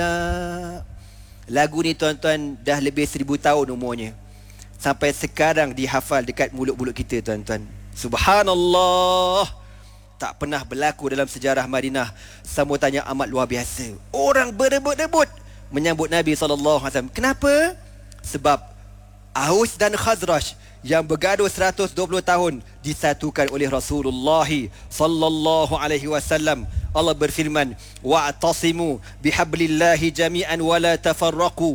Lagu ni tuan-tuan dah lebih 1000 tahun umurnya. Sampai sekarang dihafal dekat mulut-mulut kita tuan-tuan. Subhanallah. Tak pernah berlaku dalam sejarah Madinah sambutannya amat luar biasa. Orang berebut-rebut menyambut Nabi SAW. Kenapa? Sebab Aus dan Khazraj yang bergaduh 120 tahun disatukan oleh Rasulullah sallallahu alaihi wasallam. Allah berfirman, wa'tasimu bihablillahi jami'an wa la tafarraqu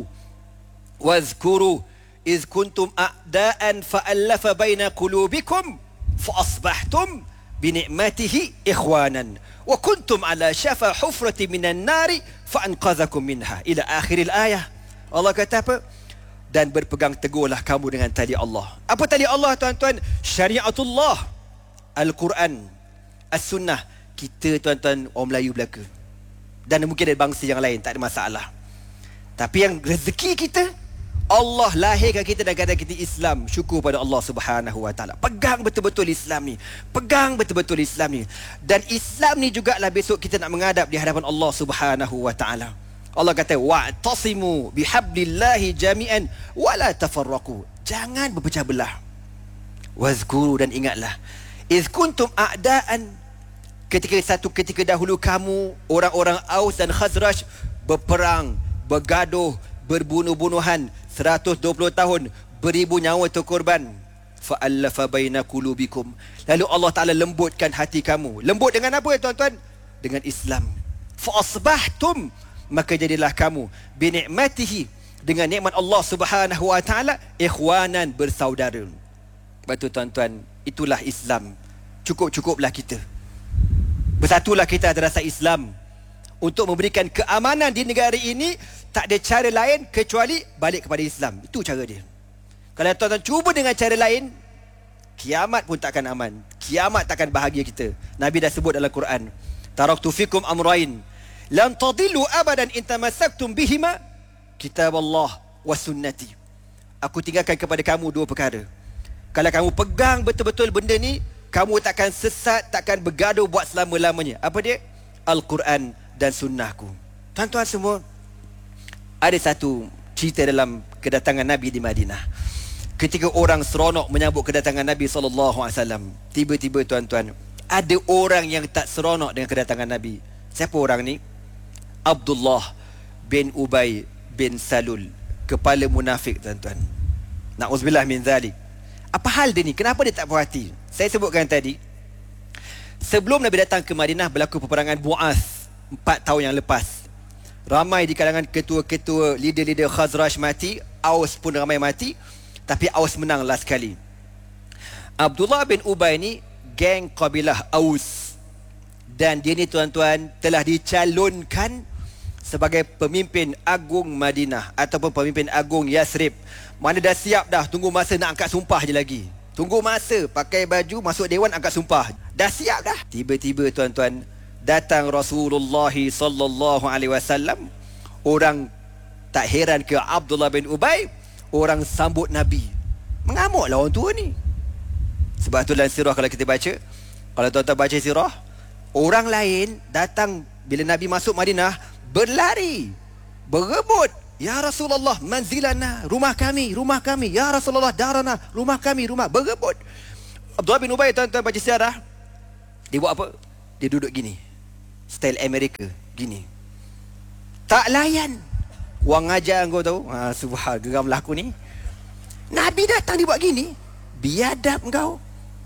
wazkuru iz kuntum a'daan fa'allafa baina qulubikum fa asbahtum bi ni'matihi ikhwanan wa kuntum ala syafa hufrati minan nari fa anqadhakum minha ila akhiril ayah. Allah kata apa? Dan berpegang teguhlah kamu dengan tali Allah. Apa tali Allah tuan-tuan? Syariatullah, Al-Quran, As-Sunnah. Kita tuan-tuan orang Melayu belaka, dan mungkin ada bangsa yang lain, tak ada masalah. Tapi yang rezeki kita, Allah lahirkan kita dan keadaan kita Islam. Syukur pada Allah Subhanahu Wa Taala. Pegang betul-betul Islam ni. Pegang betul-betul Islam ni. Dan Islam ni jugalah besok kita nak menghadap di hadapan Allah Subhanahu Wa Taala. Allah kata, wa'tasimu bihablillahi jami'an wa la tafarraqu. Jangan berpecah belah. Wazkuru, dan ingatlah, iz kuntum a'daan, ketika dahulu kamu orang-orang Aus dan Khazraj berperang, bergaduh, berbunuh-bunuhan 120 tahun, beribu nyawa terkorban. Fa'allafa baina qulubikum. Lalu Allah Ta'ala lembutkan hati kamu. Lembut dengan apa tuan-tuan? Dengan Islam. Fa'asbahtum, maka jadilah kamu binikmatihi, dengan nikmat Allah Subhanahu Wa Taala, ikhwanan, bersaudara. Betul tuan-tuan, itulah Islam. Cukup-cukuplah kita. Bersatulah kita atas dasar Islam untuk memberikan keamanan di negara ini. Tak ada cara lain kecuali balik kepada Islam. Itu cara dia. Kalau tuan-tuan cuba dengan cara lain, kiamat pun takkan aman. Kiamat takkan bahagia kita. Nabi dah sebut dalam Quran, taraktu fikum amrain lan tadillu abadan in tamassaktum bihima kitaballah wa sunnati. Aku tinggalkan kepada kamu dua perkara. Kalau kamu pegang betul-betul benda ni, kamu takkan sesat, takkan bergaduh buat selama-lamanya. Apa dia? Al-Quran dan sunnahku. Tuan-tuan semua, ada satu cerita dalam kedatangan Nabi di Madinah. Ketika orang seronok menyambut kedatangan Nabi SAW, tiba-tiba tuan-tuan, ada orang yang tak seronok dengan kedatangan Nabi. Siapa orang ni? Abdullah bin Ubay bin Salul, kepala munafik tuan-tuan. Na'udzubillah min zalik. Apa hal dia ni? Kenapa dia tak puas hati? Saya sebutkan tadi, sebelum Nabi datang ke Madinah, berlaku peperangan Bu'ath 4 tahun yang lepas. Ramai di kalangan ketua-ketua, leader-leader Khazraj mati, Aus pun ramai mati, tapi Aus menang last sekali. Abdullah bin Ubay ni geng kabilah Aus, dan dia ni tuan-tuan telah dicalonkan sebagai pemimpin agung Madinah ataupun pemimpin agung Yasrib. Mana dah siap dah, tunggu masa nak angkat sumpah je lagi. Tunggu masa, pakai baju, masuk dewan, angkat sumpah. Dah siap dah. Tiba-tiba tuan-tuan, datang Rasulullah sallallahu alaihi wasallam. Orang tak heran ke Abdullah bin Ubay, orang sambut Nabi. Mengamuklah orang tua ni. Sebab tu dalam sirah kalau kita baca, kalau tuan-tuan baca sirah, orang lain datang bila Nabi masuk Madinah, berlari, berebut, ya Rasulullah, manzilana, rumah kami, ya Rasulullah, darana, rumah kami, berebut. Abdullah bin Ubay tuan-tuan baca sejarah, dia buat apa? Dia duduk gini, style Amerika, gini, tak layan. Wang ajar kau tahu, subhan, geramlah aku ni. Nabi datang dia buat gini, biadab kau.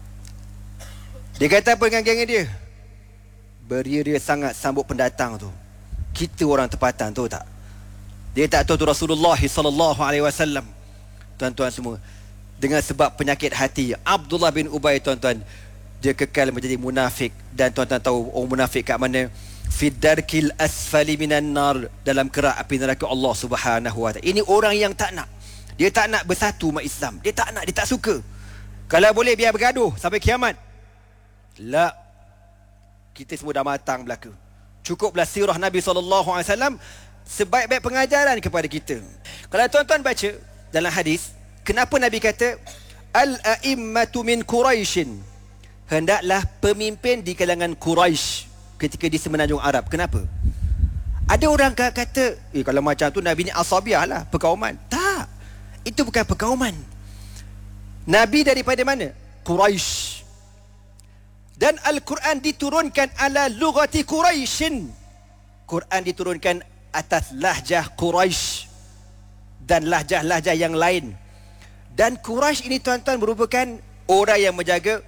Dia kata apa dengan geng dia? Beria-ria sangat sambut pendatang tu. Kita orang tempatan, tahu tak? Dia tak tahu tu Rasulullah sallallahu alaihi wasallam. Tuan-tuan semua, dengan sebab penyakit hati Abdullah bin Ubay tuan-tuan, dia kekal menjadi munafik. Dan tuan-tuan tahu orang munafik kat mana? Fiddarkil asfali minan nar, dalam kerak api neraka Allah Subhanahu wa taala. Ini orang yang tak nak. Dia tak nak bersatu umat Islam. Dia tak nak, dia tak suka. Kalau boleh biar bergaduh sampai kiamat. La. Kita semua dah matang belaka. Cukuplah sirah Nabi SAW sebaik-baik pengajaran kepada kita. Kalau tuan-tuan baca dalam hadis, kenapa Nabi kata al-a'immatu min Quraisyin, hendaklah pemimpin di kalangan Quraisy ketika di semenanjung Arab. Kenapa? Ada orang kata, kalau macam tu Nabi ni asabiah lah, perkauman. Tak, itu bukan perkauman. Nabi daripada mana? Quraisy. Dan Al-Quran diturunkan ala lughati Quraisyin. Quran diturunkan atas lahjah Quraisy dan lahjah-lahjah yang lain. Dan Quraisy ini tuan-tuan merupakan orang yang menjaga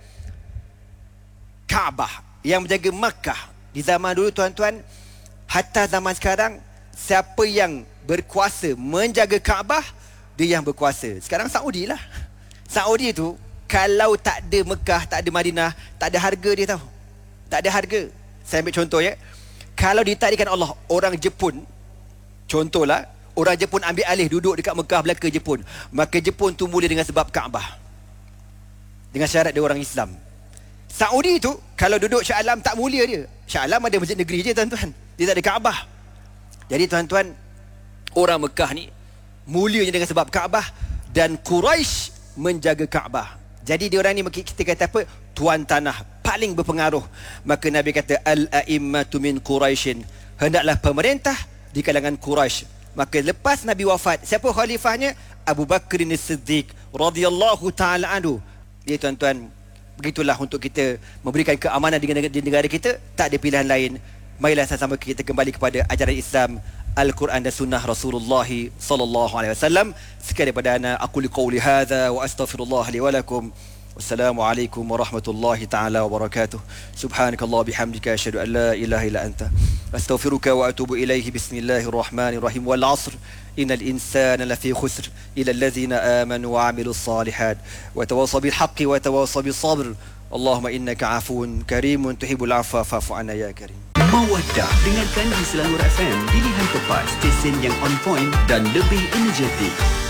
Kaabah, yang menjaga Makkah. Di zaman dulu tuan-tuan, hatta zaman sekarang, siapa yang berkuasa menjaga Kaabah, dia yang berkuasa. Sekarang Saudi lah. Saudi tu, kalau tak ada Mekah, tak ada Madinah, tak ada harga dia tahu. Tak ada harga. Saya ambil contoh ya. Kalau ditakdirkan Allah, orang Jepun, contohlah, orang Jepun ambil alih duduk dekat Mekah belaka Jepun, maka Jepun tu mulia dengan sebab Kaabah, dengan syarat dia orang Islam. Saudi tu kalau duduk Shah Alam tak mulia dia. Shah Alam ada masjid negeri je tuan-tuan, dia tak ada Kaabah. Jadi tuan-tuan, orang Mekah ni mulianya dengan sebab Kaabah, dan Quraisy menjaga Kaabah. Jadi dia orang ni kita kata apa? Tuan tanah paling berpengaruh. Maka Nabi kata al-a'immatu min Quraisyin, hendaklah pemerintah di kalangan Quraisy. Maka lepas Nabi wafat, siapa khalifahnya? Abu Bakr As-Siddiq radhiyallahu taala anhu. Dia tuan-tuan, begitulah untuk kita memberikan keamanan di negara kita. Tak ada pilihan lain. Marilah sama-sama kita kembali kepada ajaran Islam, Al-Quran dan Sunnah Rasulullah sallallahu alaihi wasallam. Sekian daripada ana, aqulu qawli hadza wa astaghfirullah li wa lakum. Wassalamualaikum warahmatullahi taala wabarakatuh. Subhanakallah bihamdika asyhadu an la ilaha illa anta astaghfiruka wa atubu ilaihi. Bismillahirrahmanirrahim. Wal 'asr innal insana lafi khusr illa allazina amanu wa 'amilus salihat wa tawassaw bil haqqi wa tawassaw bis sabr. Allahumma innaka 'afuwun karimun tuhibbul 'afwa fa'fu 'anna ya karim. Mawaddah dengarkan di Selangor FM, pilihan tepat, stesen yang on point dan lebih energetik.